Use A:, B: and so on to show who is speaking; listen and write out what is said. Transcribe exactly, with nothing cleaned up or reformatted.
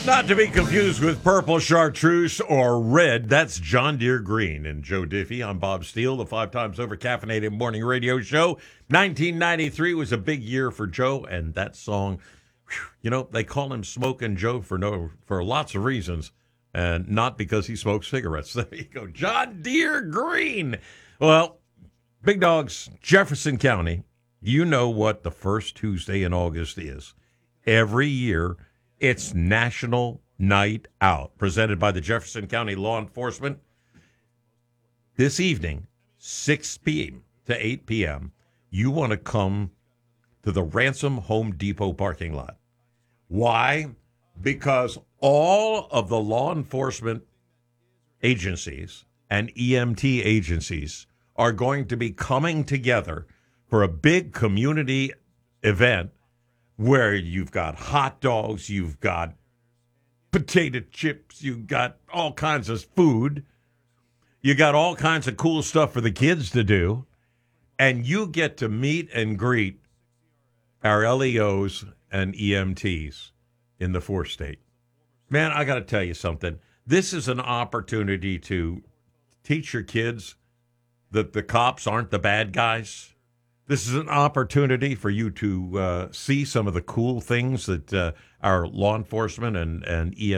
A: Not to be confused with purple chartreuse or red. That's John Deere Green. And Joe Diffie, I'm Bob Steele, the five times over caffeinated morning radio show. nineteen ninety-three was a big year for Joe, and that song, whew, you know, they call him Smokin' Joe for no for lots of reasons, and not because he smokes cigarettes. There you go, John Deere Green. Well, big dogs, Jefferson County, you know what the first Tuesday in August is. Every year, it's National Night Out, presented by the Jefferson County Law Enforcement. This evening, six p.m. to eight p.m., you want to come to the Ransom Home Depot parking lot. Why? Because all of the law enforcement agencies and E M T agencies are going to be coming together for a big community event where you've got hot dogs, you've got potato chips, you've got all kinds of food, you got all kinds of cool stuff for the kids to do, and you get to meet and greet our L E Os and E M Ts in the fourth state. Man, I got to tell you something. This is an opportunity to teach your kids that the cops aren't the bad guys. This is an opportunity for you to uh, see some of the cool things that uh, our law enforcement and, and E M